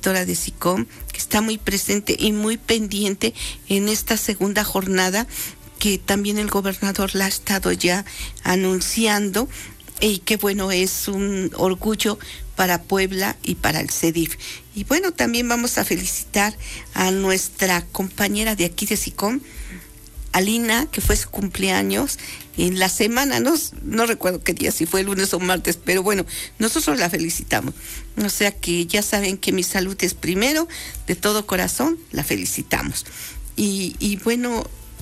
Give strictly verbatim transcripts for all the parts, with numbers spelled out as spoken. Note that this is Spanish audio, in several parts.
directora de SICOM, que está muy presente y muy pendiente en esta segunda jornada, que también el gobernador la ha estado ya anunciando, y que bueno, es un orgullo para Puebla y para el CEDIF. Y bueno, también vamos a felicitar a nuestra compañera de aquí de SICOM, Alina, que fue su cumpleaños en la semana, no, no recuerdo qué día, si fue lunes o martes, pero bueno, nosotros la felicitamos. O sea que ya saben que mi salud es primero, de todo corazón, la felicitamos. Y, y bueno,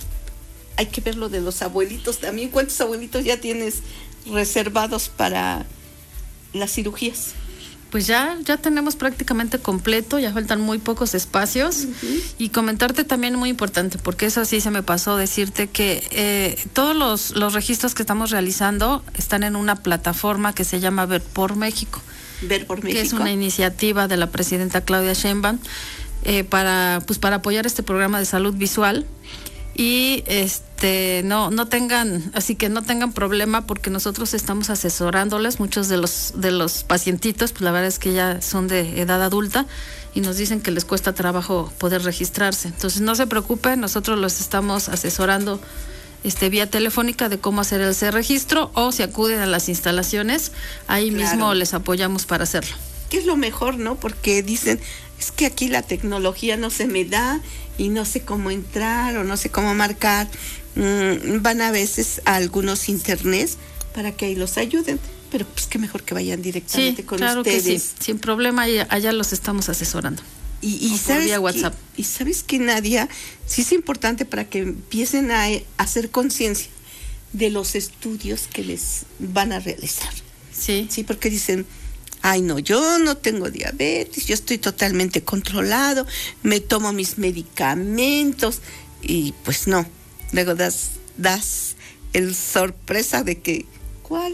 hay que ver lo de los abuelitos también. ¿Cuántos abuelitos ya tienes reservados para las cirugías? Pues ya, ya tenemos prácticamente completo, ya faltan muy pocos espacios. Uh-huh. Y comentarte también muy importante, porque eso sí se me pasó decirte que eh, todos los, los registros que estamos realizando están en una plataforma que se llama Ver por México. Ver por México. Que es una iniciativa de la presidenta Claudia Sheinbaum eh, para, pues para apoyar este programa de salud visual. Y este no no tengan así que no tengan problema, porque nosotros estamos asesorándoles. Muchos de los de los pacientitos, pues la verdad es que ya son de edad adulta y nos dicen que les cuesta trabajo poder registrarse. Entonces no se preocupen, nosotros los estamos asesorando este vía telefónica de cómo hacer ese registro, o si acuden a las instalaciones, ahí claro, mismo les apoyamos para hacerlo. ¿Qué es lo mejor, no? Porque dicen, es que aquí la tecnología no se me da y no sé cómo entrar o no sé cómo marcar. Mm, van a veces a algunos internets para que ahí los ayuden, pero pues qué mejor que vayan directamente sí, con claro ustedes. Que sí, sin problema, allá, allá los estamos asesorando. Y, y sabes vía WhatsApp. Que, y sabes que, Nadia, sí es importante para que empiecen a, a hacer conciencia de los estudios que les van a realizar. Sí. Sí, porque dicen, ay no, yo no tengo diabetes, yo estoy totalmente controlado, me tomo mis medicamentos, y pues no, luego das, das el sorpresa de que, ¿cuál?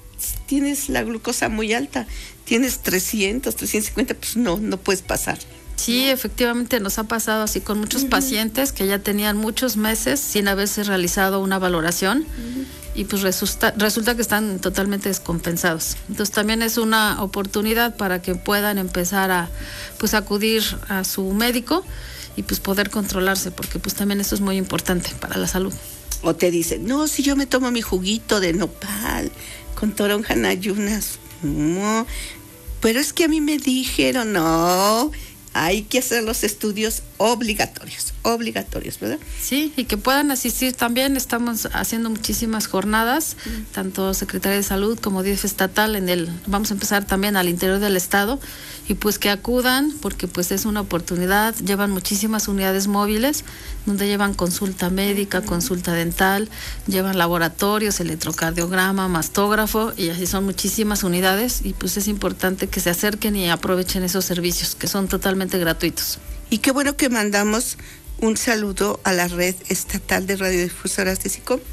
Tienes la glucosa muy alta, tienes trescientos, trescientos cincuenta, pues no, no puedes pasar. Sí, efectivamente nos ha pasado así con muchos uh-huh. pacientes que ya tenían muchos meses sin haberse realizado una valoración. Uh-huh. Y pues resulta, resulta que están totalmente descompensados. Entonces también es una oportunidad para que puedan empezar a pues acudir a su médico y pues poder controlarse, porque pues también eso es muy importante para la salud. O te dicen, no, si yo me tomo mi juguito de nopal con toronja en ayunas, no, pero es que a mí me dijeron, no, hay que hacer los estudios obligatorios, obligatorios, ¿verdad? Sí, y que puedan asistir también. Estamos haciendo muchísimas jornadas, mm. tanto Secretaría de Salud como D I F estatal, en el, vamos a empezar también al interior del estado, y pues que acudan, porque pues es una oportunidad. Llevan muchísimas unidades móviles, donde llevan consulta médica, mm. consulta dental, llevan laboratorios, electrocardiograma, mastógrafo, y así son muchísimas unidades, y pues es importante que se acerquen y aprovechen esos servicios, que son totalmente gratuitos. Y qué bueno que mandamos un saludo a la red estatal de radiodifusoras de SICOM,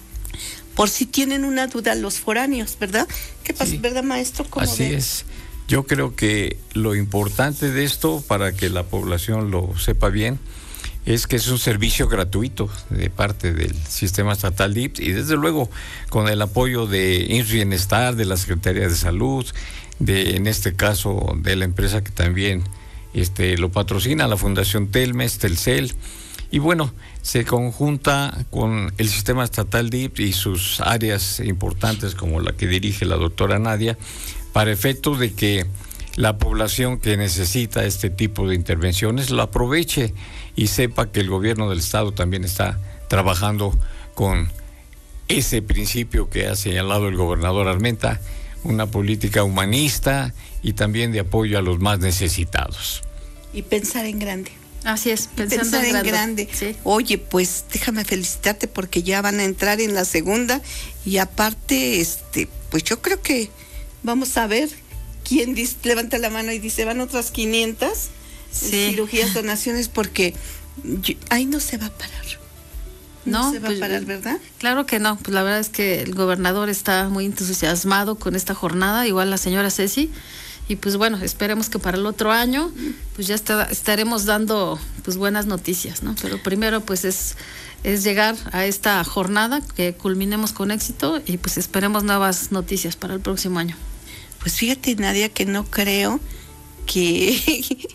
por si tienen una duda los foráneos, ¿verdad? ¿Qué pasa, sí, verdad, maestro? ¿Cómo así ven? Es. Yo creo que lo importante de esto, para que la población lo sepa bien, es que es un servicio gratuito de parte del sistema estatal D I P S, y desde luego con el apoyo de I M S S Bienestar, de la Secretaría de Salud, de, en este caso, de la empresa que también Este, lo patrocina, la Fundación Telmes, Telcel, y bueno, se conjunta con el sistema estatal D I P S y sus áreas importantes, como la que dirige la doctora Nadia, para efectos de que la población que necesita este tipo de intervenciones lo aproveche y sepa que el gobierno del estado también está trabajando con ese principio que ha señalado el gobernador Armenta, una política humanista y también de apoyo a los más necesitados. Y pensar en grande. Así es, pensando pensar en grande. grande. Sí. Oye, pues déjame felicitarte, porque ya van a entrar en la segunda, y aparte, este, pues yo creo que vamos a ver quién dice, levanta la mano y dice, van otras quinientas sí. cirugías, donaciones, porque yo, ahí no se va a parar. No, no se va pues, a parar, ¿verdad? Claro que no, pues la verdad es que el gobernador está muy entusiasmado con esta jornada, igual la señora Ceci, y pues bueno, esperemos que para el otro año pues ya está, estaremos dando pues buenas noticias, ¿no? Pero primero pues es, es llegar a esta jornada, que culminemos con éxito, y pues esperemos nuevas noticias para el próximo año. Pues fíjate, Nadia, que no creo que